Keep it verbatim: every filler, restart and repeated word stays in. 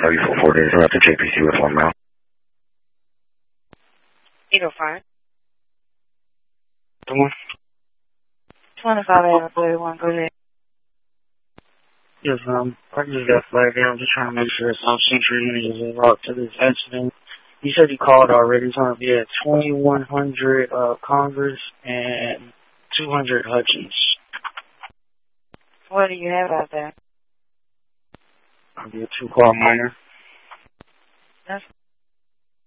oh you for four days out to J P C with one mile. eight oh five. Come on. twenty-five eight oh thirty-one, go ahead. Yes, um, I just got flagged down. I'm just trying to make sure South Central Unit is involved to this incident. You said you called already. It's going to be at twenty-one hundred uh, Congress and two hundred Hutchins. What do you have out there? I'll be a two-car minor.